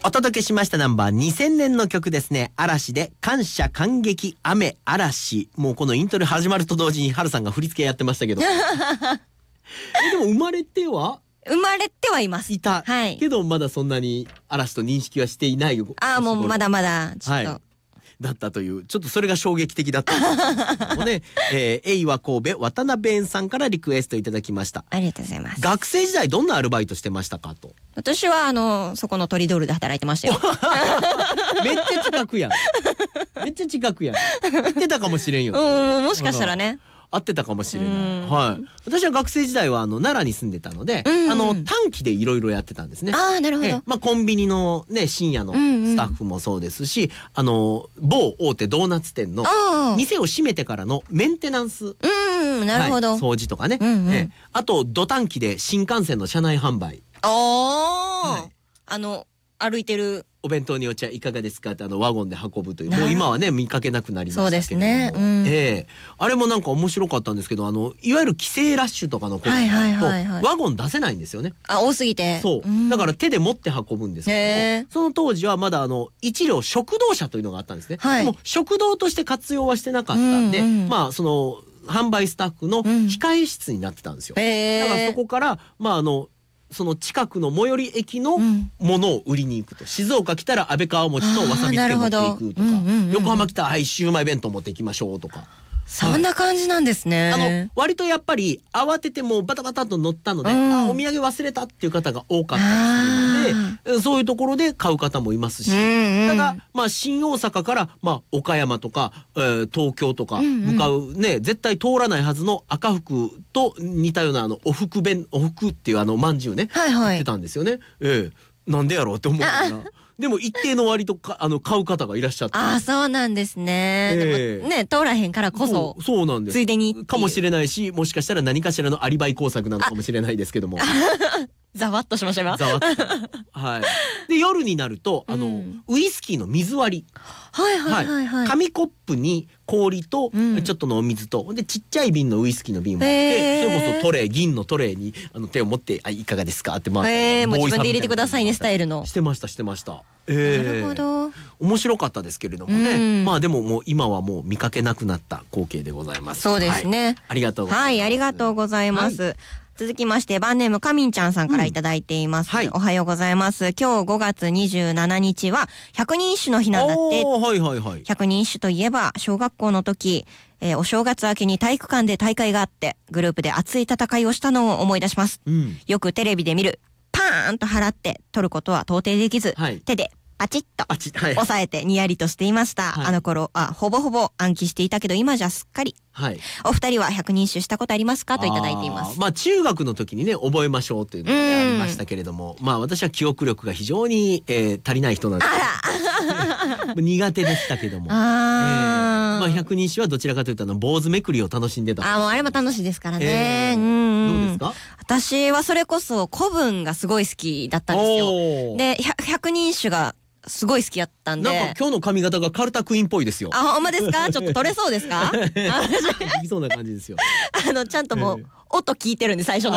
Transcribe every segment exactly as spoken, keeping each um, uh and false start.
お届けしましたナンバーにせんねんの曲ですね。嵐で感謝感激雨嵐。もうこのイントロ始まると同時に春さんが振り付けやってましたけどえでも生まれては生まれてはいます。 いた、 はい、 けどまだそんなに嵐と認識はしていないよ。 ああもうまだまだちょっと、はい、 だったという、ちょっとそれが衝撃的だったんですけどもね、えー、エイは神戸渡辺園さんからリクエストいただきました。 ありがとうございます。 学生時代どんなアルバイトしてましたかと。 私はあのそこのトリドールで働いてましたよめっちゃ近くやんめっちゃ近くやん。行ってたかもしれんよ。 うん、もしかしたらね合ってたかもしれない。はい。私は学生時代はあの奈良に住んでたので、 うんうん、 あの短期でいろいろやってたんですね。 ああ、なるほど。 まあコンビニのね深夜のスタッフもそうですし、うんうん、あの某大手ドーナツ店の店を閉めてからのメンテナンス、 うん、なるほど、 はい、掃除とかね。 うんうん、 えあとド短期で新幹線の車内販売。 ああ、はい、あの歩いてる。 お弁当にお茶いかがですかってあのワゴンで運ぶという、もう今はね見かけなくなりましたけれども、そうですね、うん、えー、あれもなんか面白かったんですけど、あのいわゆる帰省ラッシュとかの頃だとワゴン出せないんですよね。 あ、多すぎて。 そう、うん、だから手で持って運ぶんですけど、その当時はまだあの一両食堂車というのがあったんですね、はい、でも食堂として活用はしてなかったんで、うんうん、まあその販売スタッフの控え室になってたんですよ、うん、だからそこからまああのその近くの最寄り駅のものを売りに行くと、うん、静岡来たら安倍川餅とわさび漬け持っていくとか、うんうんうん、横浜来たらはいシウマイ弁当持っていきましょうとか、 そんな感じなんですね。 あの割とやっぱり慌ててもうバタバタと乗ったので、うん、あお土産忘れたっていう方が多かったりするので、そういうところで買う方もいますし、うんうん、ただまあ新大阪からまあ岡山とか、えー、東京とか向かうね、うんうん、絶対通らないはずの赤福と似たようなあのおふく弁おふくっていうあのまんじゅうね、はいはい、売ってたんですよね。えー、なんでやろうって思うからでも一定の割とかあの買う方がいらっしゃって、 ああそうなんですね、えー、でもね通らへんからこそそうなんです、 ついでにかもしれないし、もしかしたら何かしらのアリバイ工作なのかもしれないですけどもざわっとしましたよ。 ざわっとはいで夜になるとあの、うん、ウイスキーの水割り、 はいはいはいはい、 紙コップに氷と、うん、ちょっとのお水とでちっちゃい瓶のウイスキーの瓶もあって、それこそトレー銀のトレーにあの手を持ってあいかがですかってまあ、 えー、もう自分で入れてくださいねスタイルのしてましたしてました。えー、 なるほど、 面白かったですけれどもね、うん、まあでももう今はもう見かけなくなった光景でございます。 そうですね、はい、 ありがとうございます。 はい、ありがとうございます、はい、続きましてバンネームかみんちゃんさんからいただいています、うん、はい、おはようございます。今日ごがつにじゅうしちにちは百人一首の日なんだって。 はいはいはい、 百人一首といえば小学校の時、えー、お正月明けに体育館で大会があってグループで熱い戦いをしたのを思い出します、うん、よくテレビで見るパーンと払って取ることは到底できず、はい、手でパチッと押さえてニヤリとしていました、はい、あの頃あほぼほぼ暗記していたけど今じゃすっかり、はい、お二人は百人一首したことありますかといただいています。 まあ中学の時にね覚えましょうというのが、ね、ありましたけれども、まあ私は記憶力が非常に、えー、足りない人なんで苦手でしたけども、あ、えー、まあ百人一首はどちらかというとあの坊主めくりを楽しんでた。 あもうあれも楽しいですからね、えー、 うんどうですか。 私はそれこそ古文がすごい好きだったんですよ。で百人一首がすごい好きやったんで、 なんか今日の髪型がカルタクイーンっぽいですよ。 あ、ほんまですか？ちょっと取れそうですか？ できそうな感じですよ。 あのちゃんともう、えー、音聞いてるんで最初の。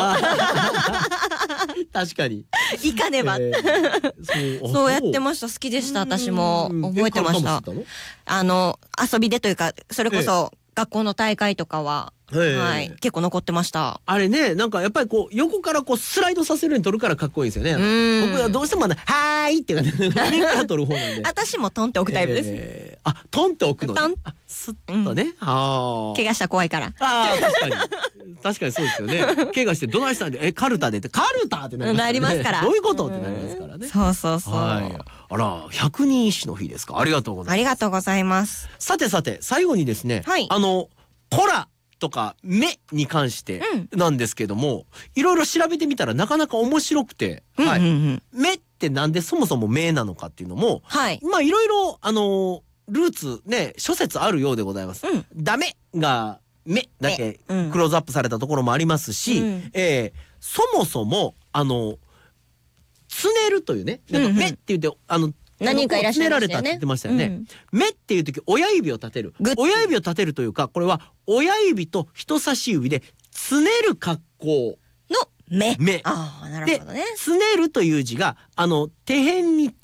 確かに。 いかねば、えー、そう、そうやってました。好きでした。私も覚えてました。あの遊びでというかそれこそ学校の大会とかは。はい、結構残ってました。あれね、なんかやっぱりこう横からこうスライドさせるように撮るからかっこいいですよね。僕はどうしてもね、はーいって感じで上から撮る方なんで。 私もトンって置くタイプです。 えー、あ、トンって置くの、ね。トン。スッとね。うん、ああ。怪我したら怖いから。 ああ、確かに。確かにそうですよね。怪我してどないしたんで、え、カルタでって、カルタってなります、ね、 なりますから。 どういうことってなりますからね。 そうそうそう。はい。 あら、百人一首の日ですか。ありがとうございます。 ありがとうございます。 さてさて、最後にですね、はい、あの、コラとか目に関してなんですけども、いろいろ調べてみたらなかなか面白くて、うんうんうん、目ってなんでそもそも目なのかっていうのも、はい、まあいろいろあのー、ルーツね諸説あるようでございます。うん、ダメが目だけクローズアップされたところもありますし、うん、えー、そもそもあのつねるというね、なんか目って言ってあの何人かいらっしゃいましたよね。 つねられたって言ってましたよね。うん、目っていう時親指を立てる。親指を立てるというかこれは親指と人差し指でつねる格好の目。 目。 ああ、なるほどね。 で、つねるという字があの手辺に